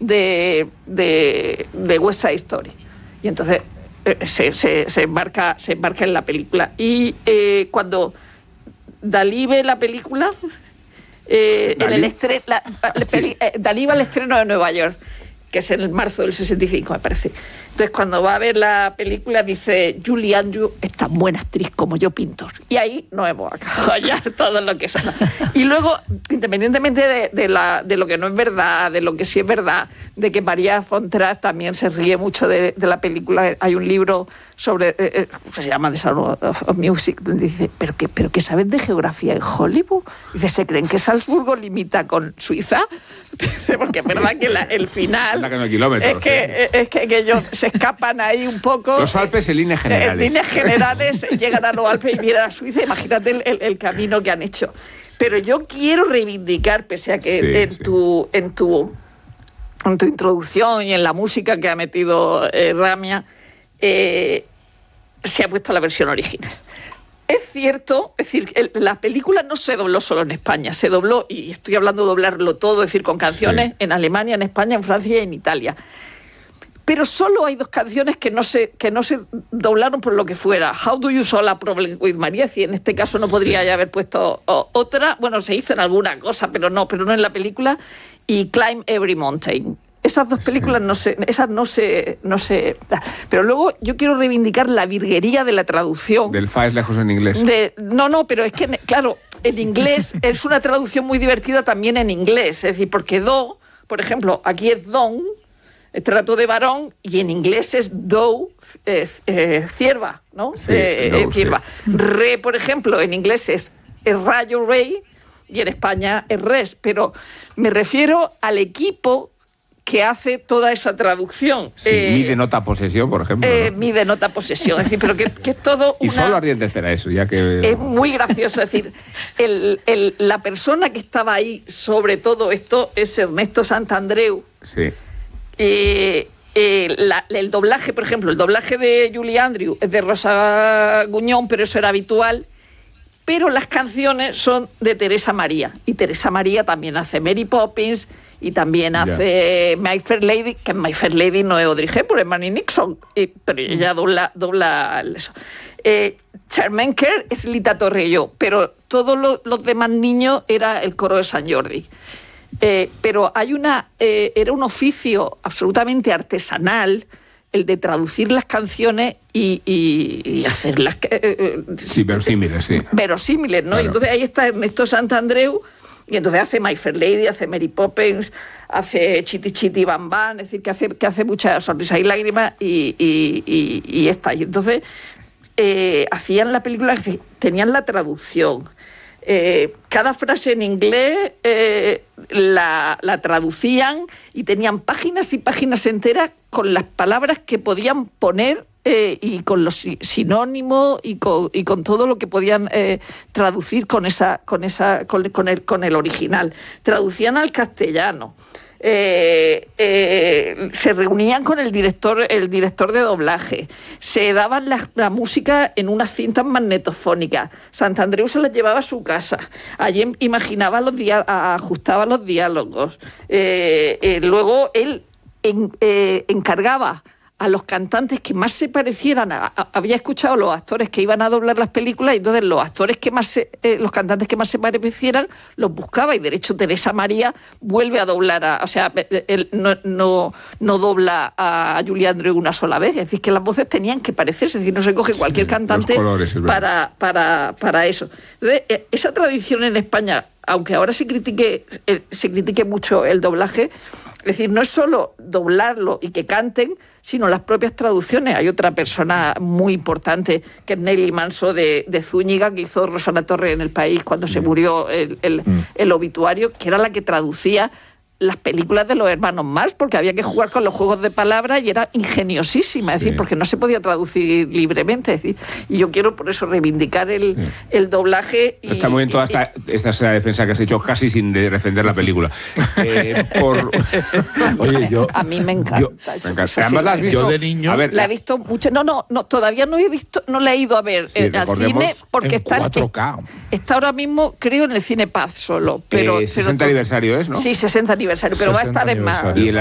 de West Side Story. Y entonces se embarca en la película. Y cuando Dalí ve la película, Dalí va al estreno de Nueva York, que es en el marzo del 65, me parece. Entonces, cuando va a ver la película, dice: Julie Andrews es tan buena actriz como yo pintor. Y ahí nos hemos acabado ya todo lo que son. Y luego, independientemente de lo que no es verdad, de lo que sí es verdad, de que María Fontras también se ríe mucho de la película. Hay un libro sobre, se llama The Sound of Music, donde dice: ¿pero qué sabes de geografía en Hollywood? Dice: ¿se creen que Salzburgo limita con Suiza? Porque es verdad que el final es que ellos se escapan ahí un poco. Los Alpes en líneas generales. En líneas generales llegan a los Alpes y vienen a Suiza. Imagínate el camino que han hecho. Pero yo quiero reivindicar, pese a que en tu introducción y en la música que ha metido Ramia, se ha puesto la versión original. Es cierto, es decir, la película no se dobló solo en España, se dobló, y estoy hablando de doblarlo todo, es decir, con canciones en Alemania, en España, en Francia y en Italia. Pero solo hay 2 canciones que no se doblaron por lo que fuera. How Do You Solve a Problem with Maria? Y en este caso no podría ya haber puesto otra. Bueno, se hizo en alguna cosa, pero no en la película. Y Climb Every Mountain. Esas 2 películas no se... Pero luego yo quiero reivindicar la virguería de la traducción. Del fa es lejos en inglés. No, pero es que, claro, en inglés es una traducción muy divertida también en inglés. Es decir, porque do, por ejemplo, aquí es don, trato de varón, y en inglés es do, cierva, ¿no? Sí, cierva. Sí. Re, por ejemplo, en inglés es rayo, rey, y en España es res. Pero me refiero al equipo que hace toda esa traducción. Sí, mi denota posesión, por ejemplo. ¿No? Mi denota posesión, es decir, pero que es todo una... Y solo Ardía en tercera, eso, ya que... Es muy gracioso, es decir, la persona que estaba ahí sobre todo esto es Ernesto Santandreu. Sí. El doblaje, por ejemplo, el doblaje de Julie Andrews es de Rosa Guñón, pero eso era habitual. Pero las canciones son de Teresa María. Y Teresa María también hace Mary Poppins y también hace My Fair Lady, que My Fair Lady no es Audrey Hepburn, es Marnie Nixon, pero ella dobla eso. Charmaine Kerr es Lita Torrelló, pero todos los demás niños era el coro de San Jordi. Pero era un oficio absolutamente artesanal el de traducir las canciones y hacerlas... verosímiles, sí. Verosímiles, ¿no? Claro. Y entonces ahí está Ernesto Santandreu, y entonces hace My Fair Lady, hace Mary Poppins, hace Chitty Chitty Bam Bam, es decir, que hace muchas sonrisas y lágrimas y esta. Y entonces hacían la película, tenían la traducción. Cada frase en inglés la traducían y tenían páginas y páginas enteras con las palabras que podían poner y con los sinónimos y con todo lo que podían traducir con el original. Traducían al castellano. Se reunían con el director de doblaje, se daban la música en unas cintas magnetofónicas. Santandreu se las llevaba a su casa, allí imaginaba ajustaba los diálogos, luego él encargaba a los cantantes que más se parecieran, había escuchado a los actores que iban a doblar las películas, y entonces los cantantes que más se parecieran los buscaba, y de hecho Teresa María vuelve a doblar, él no dobla a Julie Andrews una sola vez, es decir, que las voces tenían que parecerse, es decir, no se coge cualquier cantante colores, para eso. Entonces, esa tradición en España, aunque ahora se critique mucho el doblaje, es decir, no es solo doblarlo y que canten, sino las propias traducciones. Hay otra persona muy importante, que es Nelly Manso de Zúñiga, que hizo Rosana Torres en El País cuando se murió el obituario, que era la que traducía las películas de los hermanos Marx, porque había que jugar con los juegos de palabras y era ingeniosísima, es decir, porque no se podía traducir libremente, es decir, y yo quiero por eso reivindicar el doblaje. Está muy bien toda esta defensa que has hecho, casi sin defender la película. Oye, a mí me encanta. Además, ¿la has visto? Yo de niño... La he visto mucho. No, todavía no la he ido a ver al cine, porque está ahora mismo, creo, en el Cine Paz solo. Pero 60 aniversario es, ¿no? Sí, 60 aniversario, pero va a estar en más.